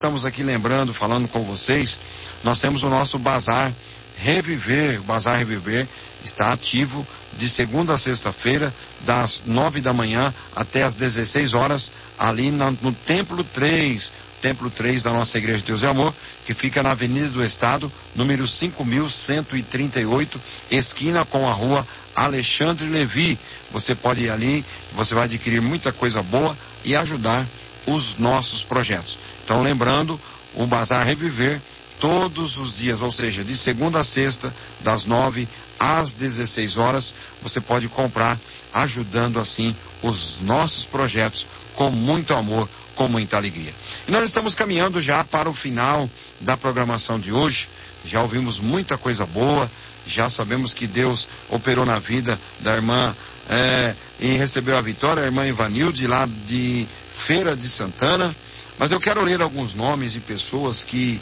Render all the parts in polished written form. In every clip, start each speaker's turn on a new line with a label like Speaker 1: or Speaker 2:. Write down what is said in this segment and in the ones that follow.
Speaker 1: Estamos aqui lembrando, falando com vocês, nós temos o nosso Bazar Reviver. O Bazar Reviver está ativo de segunda a sexta-feira, das 9 da manhã até as 16 horas, ali no Templo 3 da nossa Igreja de Deus e Amor, que fica na Avenida do Estado, número 5138, esquina com a rua Alexandre Levi. Você pode ir ali, você vai adquirir muita coisa boa e ajudar os nossos projetos. Então, lembrando, o Bazar Reviver, todos os dias, ou seja, de segunda a sexta, das 9 às 16 horas, você pode comprar, ajudando assim os nossos projetos com muito amor, com muita alegria. E nós estamos caminhando já para o final da programação de hoje. Já ouvimos muita coisa boa, já sabemos que Deus operou na vida da irmã e recebeu a vitória, a irmã Ivanilde, lá de Feira de Santana. Mas eu quero ler alguns nomes de pessoas que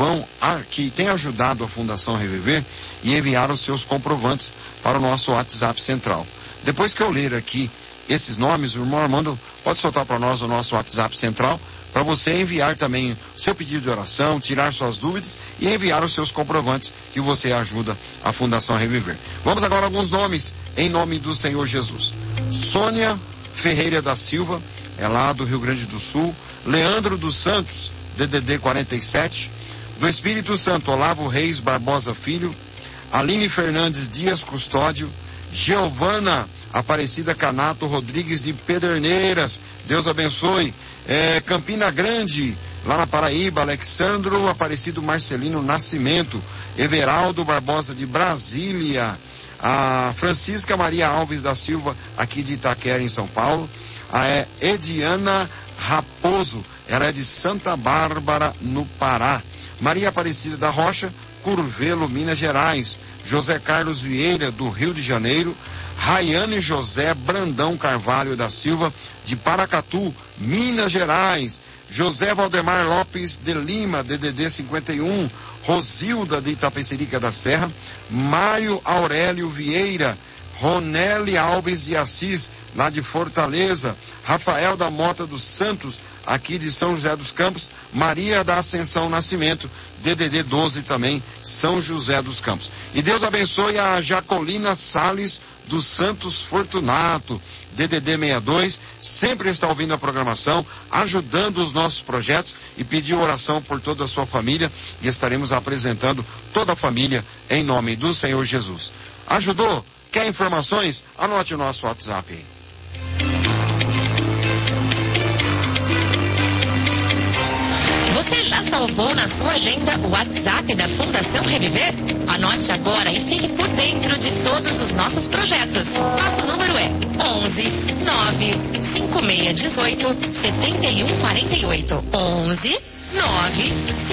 Speaker 1: têm ajudado a Fundação Reviver e enviaram seus comprovantes para o nosso WhatsApp central. Depois que eu ler aqui esses nomes, o irmão Armando pode soltar para nós o nosso WhatsApp central, para você enviar também seu pedido de oração, tirar suas dúvidas e enviar os seus comprovantes que você ajuda a Fundação Reviver. Vamos agora a alguns nomes, em nome do Senhor Jesus. Sônia Ferreira da Silva, é lá do Rio Grande do Sul. Leandro dos Santos, DDD 47. Do Espírito Santo, Olavo Reis Barbosa Filho. Aline Fernandes Dias Custódio. Giovana Aparecida Canato Rodrigues de Pederneiras, Deus abençoe. Campina Grande, lá na Paraíba, Alexandro Aparecido Marcelino Nascimento. Everaldo Barbosa de Brasília. A Francisca Maria Alves da Silva, aqui de Itaquera, em São Paulo. A Ediana Raposo, ela é de Santa Bárbara, no Pará. Maria Aparecida da Rocha, Curvelo, Minas Gerais. José Carlos Vieira, do Rio de Janeiro. Raiane José Brandão Carvalho da Silva, de Paracatu, Minas Gerais. José Valdemar Lopes de Lima, DDD 51. Rosilda de Itapecerica da Serra. Mário Aurélio Vieira. Ronelli Alves de Assis, lá de Fortaleza. Rafael da Mota dos Santos, aqui de São José dos Campos. Maria da Ascensão Nascimento, DDD 12 também, São José dos Campos. E Deus abençoe a Jacolina Salles dos Santos Fortunato, DDD 62, sempre está ouvindo a programação, ajudando os nossos projetos e pediu oração por toda a sua família e estaremos apresentando toda a família em nome do Senhor Jesus. Ajudou? Quer informações? Anote o nosso WhatsApp aí.
Speaker 2: Você já salvou na sua agenda o WhatsApp da Fundação Reviver? Anote agora e fique por dentro de todos os nossos projetos. Nosso número é 11 9 5618 7148. 11 9